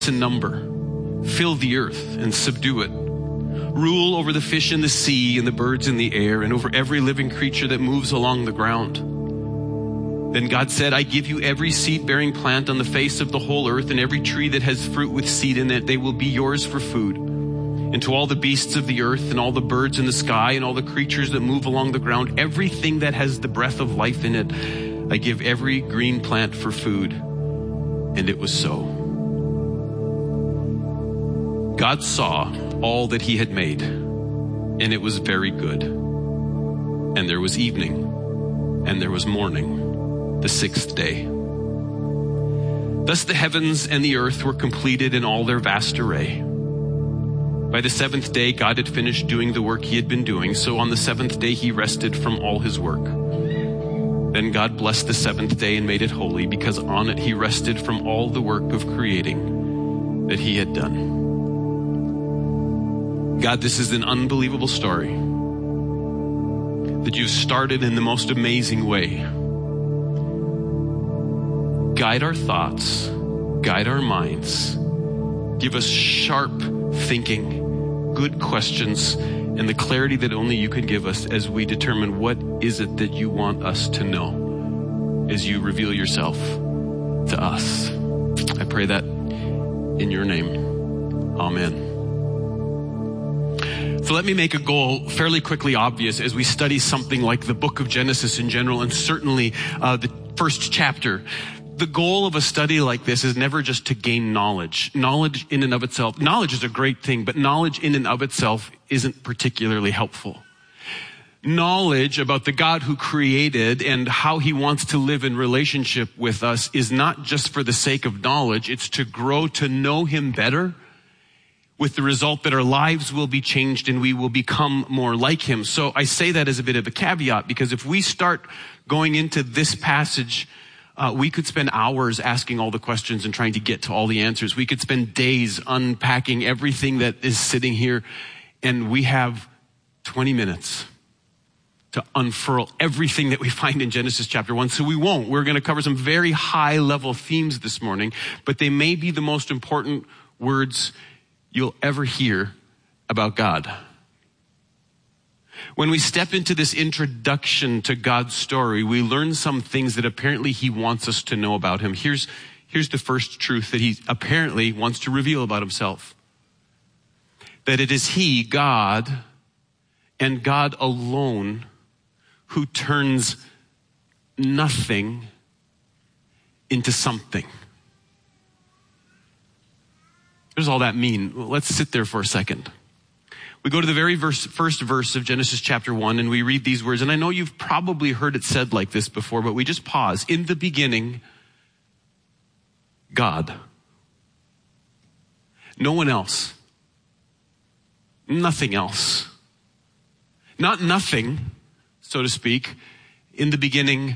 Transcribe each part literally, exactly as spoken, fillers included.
in number, fill the earth and subdue it. Rule over the fish in the sea and the birds in the air and over every living creature that moves along the ground. Then God said, I give you every seed-bearing plant on the face of the whole earth and every tree that has fruit with seed in it. They will be yours for food. And to all the beasts of the earth and all the birds in the sky and all the creatures that move along the ground, everything that has the breath of life in it, I give every green plant for food. And it was so. God saw all that he had made, and it was very good. And there was evening, and there was morning, the sixth day. Thus the heavens and the earth were completed in all their vast array. By the seventh day, God had finished doing the work he had been doing, so on the seventh day he rested from all his work. Then God blessed the seventh day and made it holy, because on it he rested from all the work of creating that he had done. God, this is an unbelievable story that you've started in the most amazing way. Guide our thoughts, guide our minds, give us sharp thinking, good questions, and the clarity that only you can give us as we determine what is it that you want us to know as you reveal yourself to us. I pray that in your name. Amen. So let me make a goal fairly quickly obvious as we study something like the book of Genesis in general, and certainly uh, the first chapter. The goal of a study like this is never just to gain knowledge. Knowledge in and of itself, knowledge is a great thing, but knowledge in and of itself isn't particularly helpful. Knowledge about the God who created and how he wants to live in relationship with us is not just for the sake of knowledge, it's to grow to know him better, with the result that our lives will be changed and we will become more like him. So I say that as a bit of a caveat, because if we start going into this passage, uh, we could spend hours asking all the questions and trying to get to all the answers. We could spend days unpacking everything that is sitting here, and we have twenty minutes to unfurl everything that we find in Genesis chapter one. So we won't. We're going to cover some very high level themes this morning, but they may be the most important words you'll ever hear about God. When we step into this introduction to God's story, we learn some things that apparently he wants us to know about him. Here's, here's the first truth that he apparently wants to reveal about himself. That it is he, God, and God alone, who turns nothing into something. What does all that mean? Well, let's sit there for a second. We go to the very verse, first verse of Genesis chapter one, and we read these words. And I know you've probably heard it said like this before, but we just pause. In the beginning, God. No one else. Nothing else. Not nothing, so to speak. In the beginning,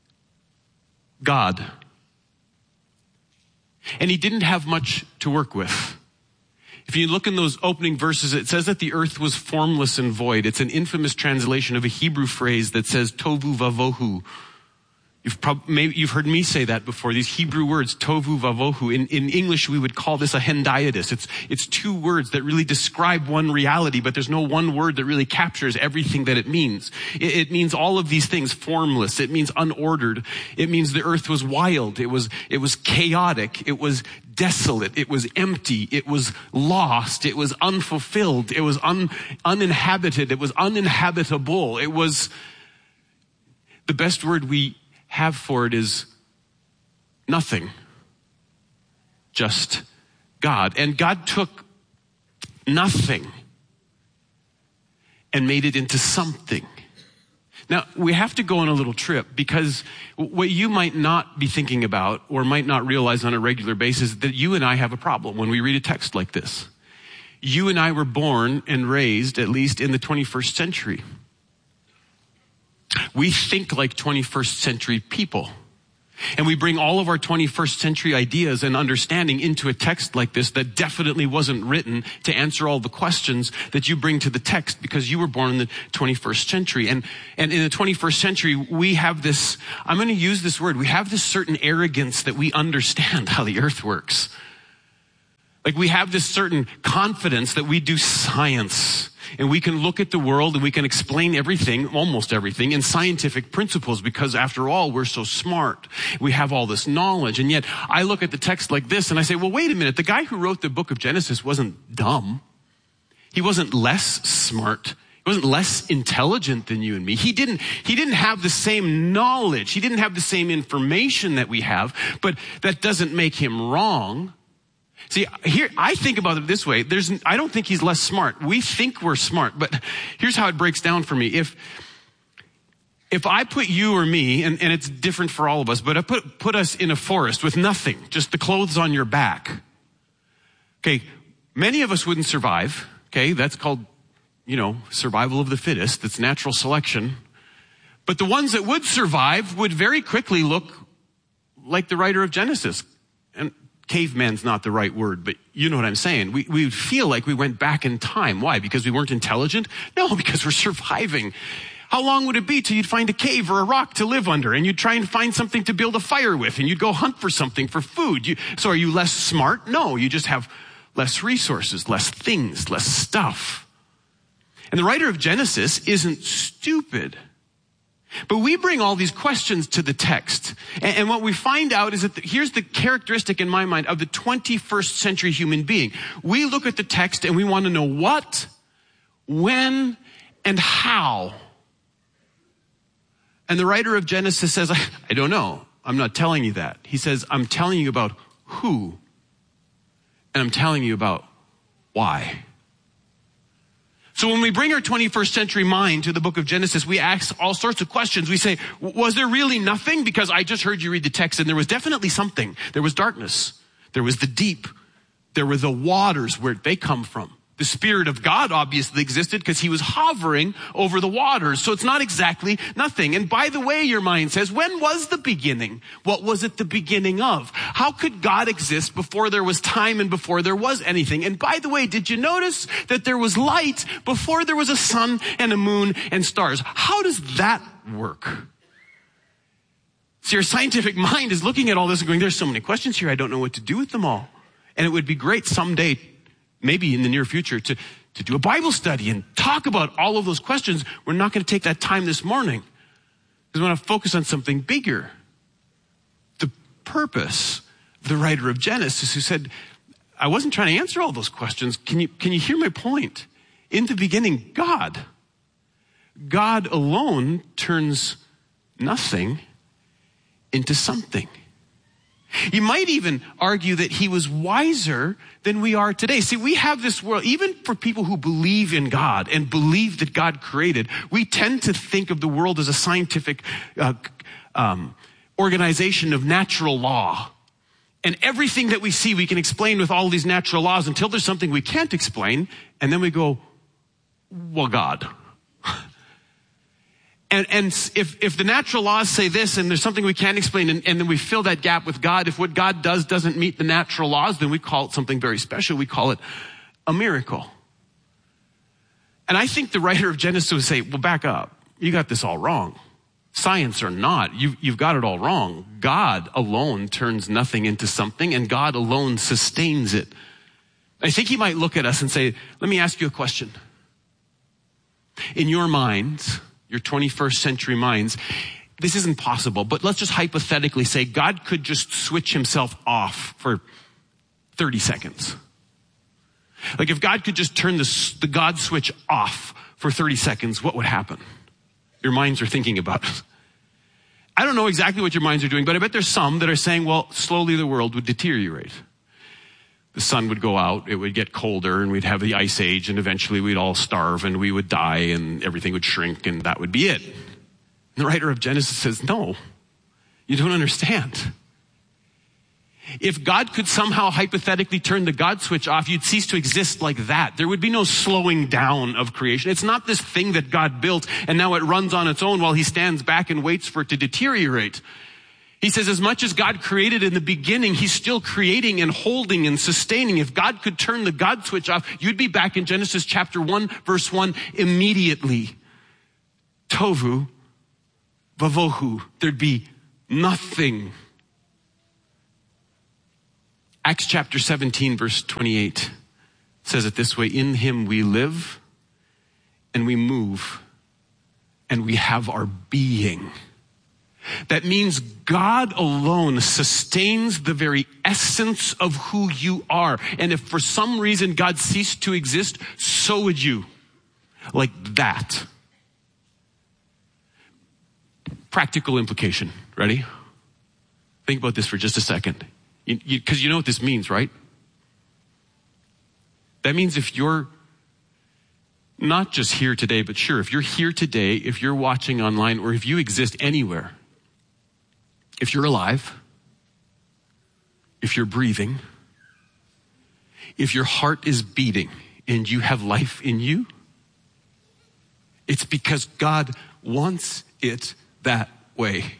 God. And he didn't have much to work with. If you look in those opening verses, it says that the earth was formless and void. It's an infamous translation of a Hebrew phrase that says tovu vavohu. You've probably, maybe you've heard me say that before. These Hebrew words, tovu vavohu. In, in English, we would call this a hendiadys. It's, it's two words that really describe one reality, but there's no one word that really captures everything that it means. It, it means all of these things, formless. It means unordered. It means the earth was wild. It was, it was chaotic. It was desolate. It was empty. It was lost. It was unfulfilled. It was un, uninhabited. It was uninhabitable. It was, the best word we have for it is nothing. Just God. And God took nothing and made it into something. Now, we have to go on a little trip, because what you might not be thinking about or might not realize on a regular basis is that you and I have a problem when we read a text like this. You and I were born and raised, at least in the twenty-first century. We think like twenty-first century people. And we bring all of our twenty-first century ideas and understanding into a text like this that definitely wasn't written to answer all the questions that you bring to the text, because you were born in the twenty-first century. And, and in the twenty-first century, we have this, I'm going to use this word, we have this certain arrogance that we understand how the earth works. Like we have this certain confidence that we do science and we can look at the world and we can explain everything, almost everything, in scientific principles because after all, we're so smart. We have all this knowledge. And yet I look at the text like this and I say, well, wait a minute. The guy who wrote the book of Genesis wasn't dumb. He wasn't less smart. He wasn't less intelligent than you and me. He didn't, he didn't have the same knowledge. He didn't have the same information that we have, but that doesn't make him wrong. See, here, I think about it this way. There's, I don't think he's less smart. We think we're smart, but here's how it breaks down for me. If, if I put you or me, and, and it's different for all of us, but I put, put us in a forest with nothing, just the clothes on your back. Okay. Many of us wouldn't survive. Okay. That's called, you know, survival of the fittest. That's natural selection. But the ones that would survive would very quickly look like the writer of Genesis. And caveman's not the right word, but you know what I'm saying. We, we would feel like we went back in time. Why? Because we weren't intelligent? No, because we're surviving. How long would it be till you'd find a cave or a rock to live under and you'd try and find something to build a fire with and you'd go hunt for something for food? You, so are you less smart? No, you just have less resources, less things, less stuff. And the writer of Genesis isn't stupid. But we bring all these questions to the text. And, and what we find out is that the, here's the characteristic in my mind of the twenty-first century human being. We look at the text and we want to know what, when, and how. And the writer of Genesis says, I, I don't know. I'm not telling you that. He says, I'm telling you about who. And I'm telling you about why. So when we bring our twenty-first century mind to the book of Genesis, we ask all sorts of questions. We say, was there really nothing? Because I just heard you read the text and there was definitely something. There was darkness. There was the deep. There were the waters. Where'd they come from? The Spirit of God obviously existed because he was hovering over the waters. So it's not exactly nothing. And by the way, your mind says, when was the beginning? What was it the beginning of? How could God exist before there was time and before there was anything? And by the way, did you notice that there was light before there was a sun and a moon and stars? How does that work? See, your scientific mind is looking at all this and going, there's so many questions here. I don't know what to do with them all. And it would be great someday, maybe in the near future, to, to do a Bible study and talk about all of those questions. We're not going to take that time this morning because we want to focus on something bigger. The purpose of the writer of Genesis, who said, I wasn't trying to answer all those questions. Can you, can you hear my point? In the beginning, God. God alone turns nothing into something. You might even argue that he was wiser than we are today. See, we have this world, even for people who believe in God and believe that God created, we tend to think of the world as a scientific uh, um, organization of natural law. And everything that we see, we can explain with all these natural laws until there's something we can't explain. And then we go, well, God. And, and if, if the natural laws say this and there's something we can't explain and, and then we fill that gap with God, if what God does doesn't meet the natural laws, then we call it something very special. We call it a miracle. And I think the writer of Genesis would say, well, back up. You got this all wrong. Science or not, you've, you've got it all wrong. God alone turns nothing into something and God alone sustains it. I think he might look at us and say, let me ask you a question. In your minds, your twenty-first century minds, this isn't possible, but let's just hypothetically say God could just switch himself off for thirty seconds. Like if God could just turn the, the God switch off for thirty seconds, what would happen? Your minds are thinking about it. I don't know exactly what your minds are doing, but I bet there's some that are saying, well, slowly the world would deteriorate. The sun would go out, it would get colder, and we'd have the ice age, and eventually we'd all starve, and we would die, and everything would shrink, and that would be it. And the writer of Genesis says, no, you don't understand. If God could somehow hypothetically turn the God switch off, you'd cease to exist like that. There would be no slowing down of creation. It's not this thing that God built, and now it runs on its own while he stands back and waits for it to deteriorate. He says, as much as God created in the beginning, he's still creating and holding and sustaining. If God could turn the God switch off, you'd be back in Genesis chapter one, verse one, immediately. Tovu, vavohu. There'd be nothing. Acts chapter seventeen, verse twenty-eight says it this way: in him we live and we move and we have our being. That means God alone sustains the very essence of who you are. And if for some reason God ceased to exist, so would you. Like that. Practical implication. Ready? Think about this for just a second. Because you, you, you know what this means, right? That means if you're not just here today, but sure, if you're here today, if you're watching online, or if you exist anywhere, if you're alive, if you're breathing, if your heart is beating and you have life in you, it's because God wants it that way.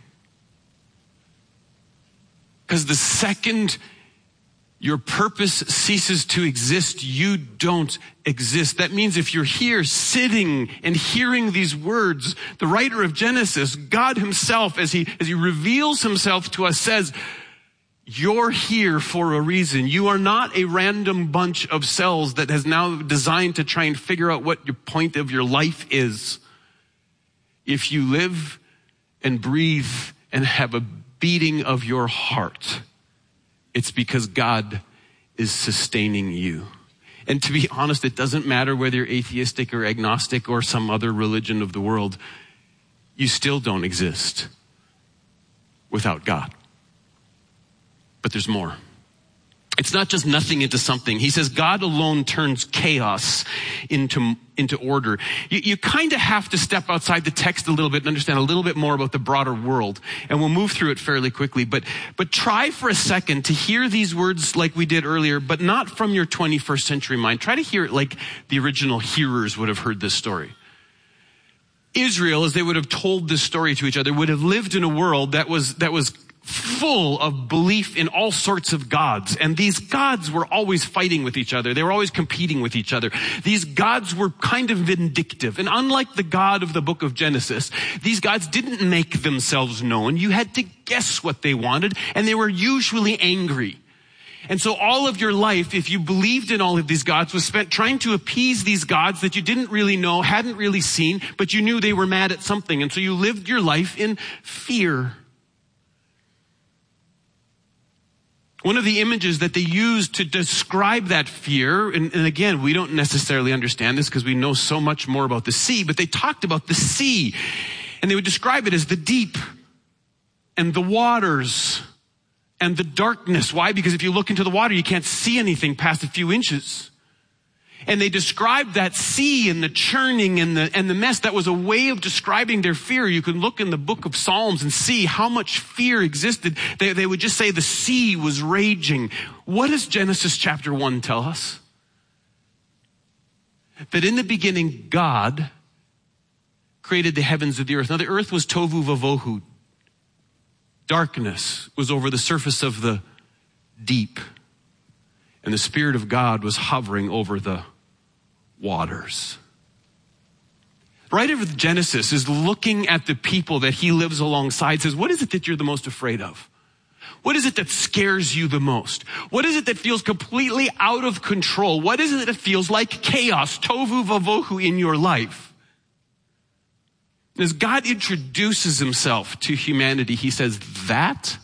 Because the second your purpose ceases to exist, you don't exist. That means if you're here sitting and hearing these words, the writer of Genesis, God himself, as he, as he reveals himself to us, says, you're here for a reason. You are not a random bunch of cells that has now designed to try and figure out what your point of your life is. If you live and breathe and have a beating of your heart, it's because God is sustaining you. And to be honest, it doesn't matter whether you're atheistic or agnostic or some other religion of the world. You still don't exist without God. But there's more. It's not just nothing into something. He says God alone turns chaos into, into order. You, you kind of have to step outside the text a little bit and understand a little bit more about the broader world. And we'll move through it fairly quickly. But, but try for a second to hear these words like we did earlier, but not from your twenty-first century mind. Try to hear it like the original hearers would have heard this story. Israel, as they would have told this story to each other, would have lived in a world that was, that was full of belief in all sorts of gods. And these gods were always fighting with each other. They were always competing with each other. These gods were kind of vindictive. And unlike the God of the book of Genesis, these gods didn't make themselves known. You had to guess what they wanted, and they were usually angry. And so all of your life, if you believed in all of these gods, was spent trying to appease these gods that you didn't really know, hadn't really seen, but you knew they were mad at something. And so you lived your life in fear. One of the images that they used to describe that fear, and, and again, we don't necessarily understand this because we know so much more about the sea, but they talked about the sea, and they would describe it as the deep and the waters and the darkness. Why? Because if you look into the water, you can't see anything past a few inches. And they described that sea and the churning and the, and the mess. That was a way of describing their fear. You can look in the book of Psalms and see how much fear existed. They, they would just say the sea was raging. What does Genesis chapter one tell us? That in the beginning, God created the heavens and the earth. Now the earth was tohu vavohu. Darkness was over the surface of the deep. And the Spirit of God was hovering over the waters. The writer of Genesis is looking at the people that he lives alongside, says, what is it that you're the most afraid of? What is it that scares you the most? What is it that feels completely out of control? What is it that feels like chaos, tohu vavohu in your life? As God introduces himself to humanity, he says, that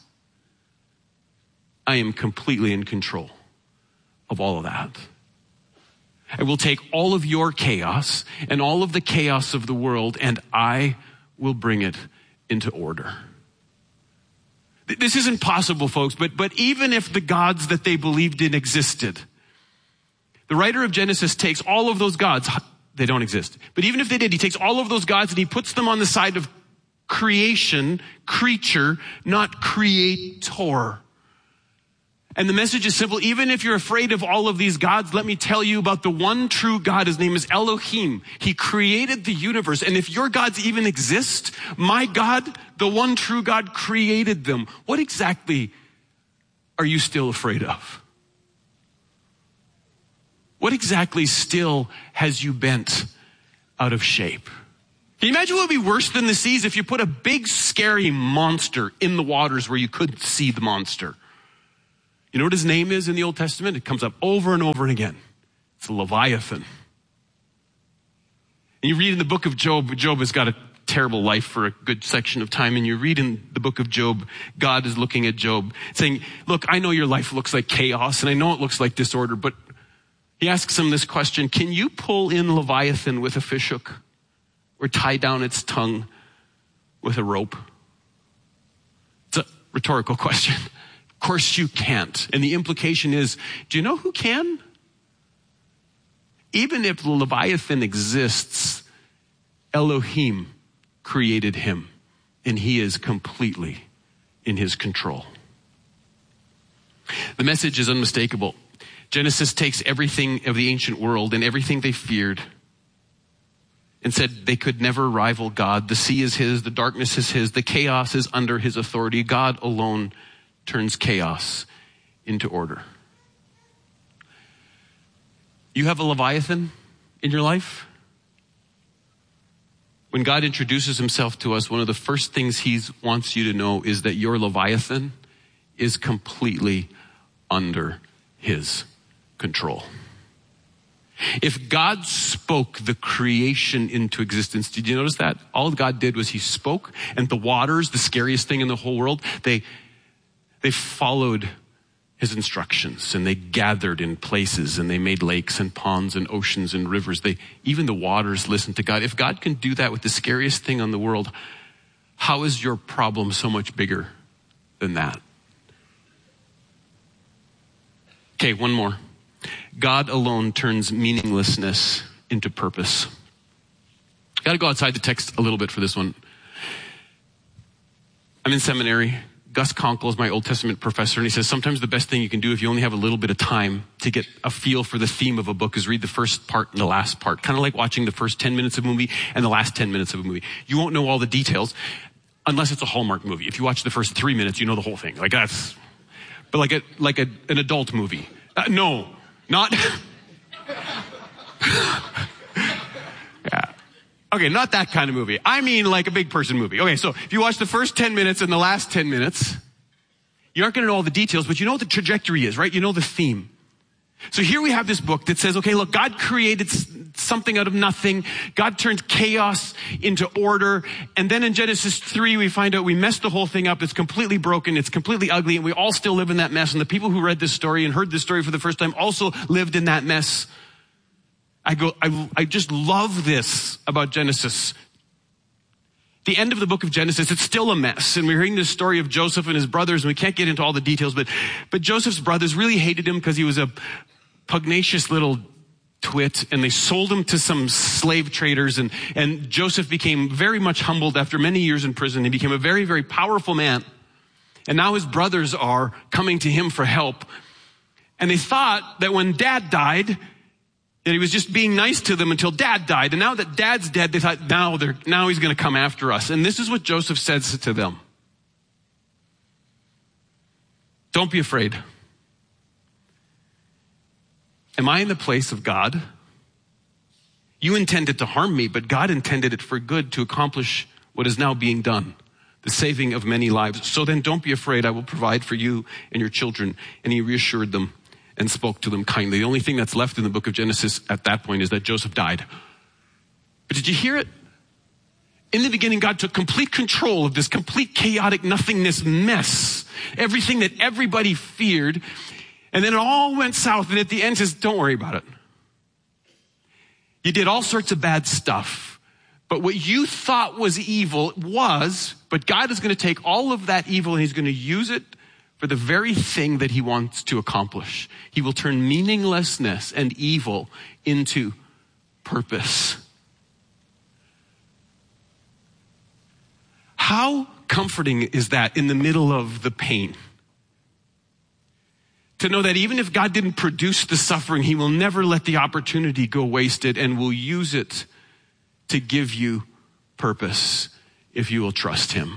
I am completely in control of all of that. I will take all of your chaos and all of the chaos of the world, and I will bring it into order. This isn't possible, folks, but, but even if the gods that they believed in existed, the writer of Genesis takes all of those gods. They don't exist. But even if they did, he takes all of those gods and he puts them on the side of creation, creature, not creator. And the message is simple. Even if you're afraid of all of these gods, let me tell you about the one true God. His name is Elohim. He created the universe. And if your gods even exist, my God, the one true God, created them. What exactly are you still afraid of? What exactly still has you bent out of shape? Can you imagine what would be worse than the seas if you put a big scary monster in the waters where you couldn't see the monster? You know what his name is in the Old Testament? It comes up over and over and again. It's Leviathan. And you read in the book of Job, Job has got a terrible life for a good section of time. And you read in the book of Job, God is looking at Job saying, look, I know your life looks like chaos and I know it looks like disorder, but he asks him this question, can you pull in Leviathan with a fishhook or tie down its tongue with a rope? It's a rhetorical question. Of course you can't. And the implication is, do you know who can? Even if Leviathan exists, Elohim created him, and he is completely in his control. The message is unmistakable. Genesis takes everything of the ancient world and everything they feared and said they could never rival God. The sea is his, the darkness is his, the chaos is under his authority. God alone turns chaos into order. You have a Leviathan in your life? When God introduces himself to us, one of the first things he wants you to know is that your Leviathan is completely under his control. If God spoke the creation into existence, did you notice that? All God did was he spoke, and the waters, the scariest thing in the whole world, they They followed his instructions, and they gathered in places, and they made lakes and ponds and oceans and rivers. They, even the waters listened to God. If God can do that with the scariest thing on the world, how is your problem so much bigger than that? Okay, one more. God alone turns meaninglessness into purpose. Got to go outside the text a little bit for this one. I'm in seminary. Gus Conkle is my Old Testament professor, and he says sometimes the best thing you can do if you only have a little bit of time to get a feel for the theme of a book is read the first part and the last part. Kind of like watching the first ten minutes of a movie and the last ten minutes of a movie. You won't know all the details unless it's a Hallmark movie. If you watch the first three minutes, you know the whole thing. Like that's, but like a, like a, an adult movie. Uh, no, not, yeah. Okay, not that kind of movie. I mean like a big person movie. Okay, so if you watch the first ten minutes and the last ten minutes, you aren't going to know all the details, but you know what the trajectory is, right? You know the theme. So here we have this book that says, okay, look, God created something out of nothing. God turned chaos into order. And then in Genesis three, we find out we messed the whole thing up. It's completely broken. It's completely ugly. And we all still live in that mess. And the people who read this story and heard this story for the first time also lived in that mess. I go, I, I just love this about Genesis. The end of the book of Genesis, it's still a mess. And we're hearing this story of Joseph and his brothers, and we can't get into all the details, but, but Joseph's brothers really hated him because he was a pugnacious little twit, and they sold him to some slave traders, and, and Joseph became very much humbled after many years in prison. He became a very, very powerful man. And now his brothers are coming to him for help. And they thought that when dad died, that he was just being nice to them until dad died. And now that dad's dead, they thought, now they're, now he's going to come after us. And this is what Joseph says to them. Don't be afraid. Am I in the place of God? You intended to harm me, but God intended it for good to accomplish what is now being done, the saving of many lives. So then don't be afraid. I will provide for you and your children. And he reassured them and spoke to them kindly. The only thing that's left in the book of Genesis at that point is that Joseph died. But did you hear it? In the beginning, God took complete control of this complete chaotic nothingness mess. Everything that everybody feared. And then it all went south. And at the end says, don't worry about it. You did all sorts of bad stuff. But what you thought was evil was, but God is going to take all of that evil and he's going to use it for the very thing that he wants to accomplish. He will turn meaninglessness and evil into purpose. How comforting is that in the middle of the pain? To know that even if God didn't produce the suffering, he will never let the opportunity go wasted and will use it to give you purpose if you will trust him.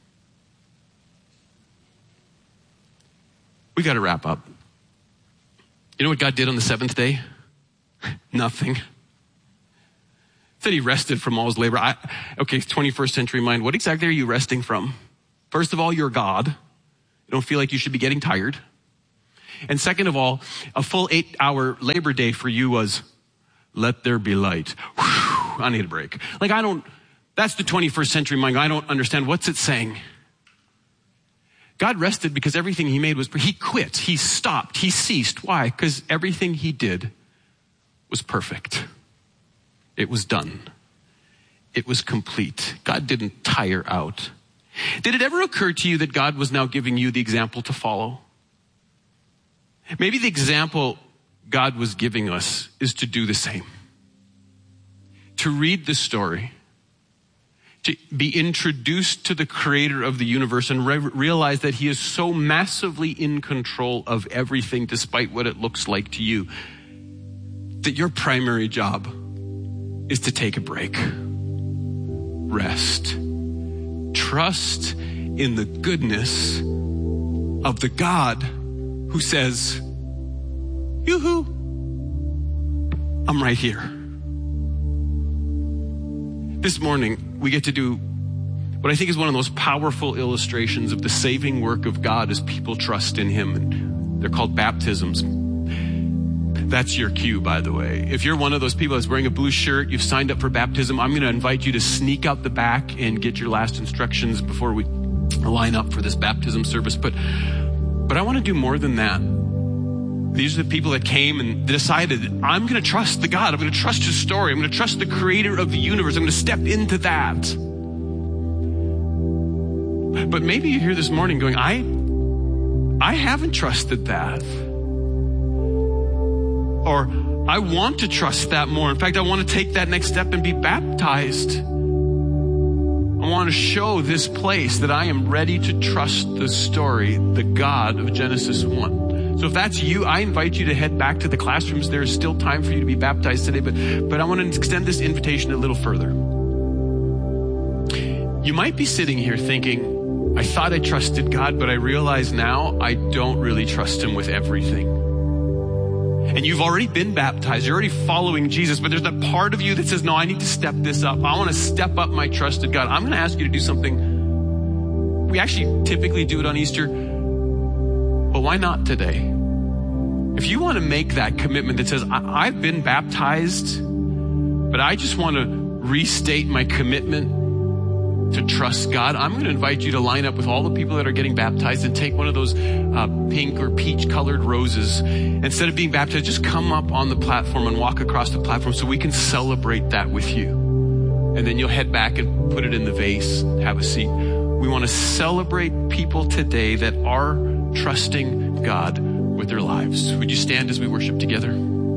We got to wrap up. You know what God did on the seventh day? Nothing. Said he rested from all his labor. I, okay, twenty-first century mind. What exactly are you resting from? First of all, you're God. You don't feel like you should be getting tired. And second of all, a full eight hour Labor Day for you was, let there be light. Whew, I need a break. Like I don't, that's the twenty-first century mind. I don't understand. What's it saying? God rested because everything he made was, he quit, he stopped, he ceased. Why? Because everything he did was perfect. It was done. It was complete. God didn't tire out. Did it ever occur to you that God was now giving you the example to follow? Maybe the example God was giving us is to do the same. To read the story. To be introduced to the creator of the universe and re- realize that he is so massively in control of everything despite what it looks like to you, that your primary job is to take a break. Rest. Trust in the goodness of the God who says, yoo-hoo, I'm right here. This morning, we get to do what I think is one of the most powerful illustrations of the saving work of God as people trust in him. And they're called baptisms. That's your cue, by the way. If you're one of those people that's wearing a blue shirt, you've signed up for baptism, I'm going to invite you to sneak out the back and get your last instructions before we line up for this baptism service. But, but I want to do more than that. These are the people that came and decided, I'm going to trust the God. I'm going to trust his story. I'm going to trust the creator of the universe. I'm going to step into that. But maybe you're here this morning going, I, I haven't trusted that. Or I want to trust that more. In fact, I want to take that next step and be baptized. I want to show this place that I am ready to trust the story, the God of Genesis one. So if that's you, I invite you to head back to the classrooms. There is still time for you to be baptized today, but, but I want to extend this invitation a little further. You might be sitting here thinking, I thought I trusted God, but I realize now I don't really trust him with everything. And you've already been baptized. You're already following Jesus, but there's that part of you that says, no, I need to step this up. I want to step up my trust in God. I'm going to ask you to do something. We actually typically do it on Easter. But why not today? If you want to make that commitment that says, I- I've been baptized, but I just want to restate my commitment to trust God, I'm going to invite you to line up with all the people that are getting baptized and take one of those uh, pink or peach colored roses. Instead of being baptized, just come up on the platform and walk across the platform so we can celebrate that with you. And then you'll head back and put it in the vase, have a seat. We want to celebrate people today that are trusting God with their lives. Would you stand as we worship together?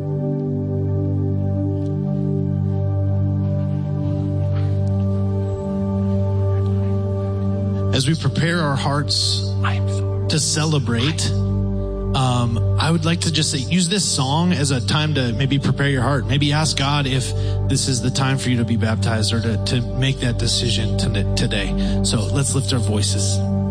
As we prepare our hearts to celebrate, um, I would like to just say, use this song as a time to maybe prepare your heart. Maybe ask God if this is the time for you to be baptized or to, to make that decision today. So let's lift our voices.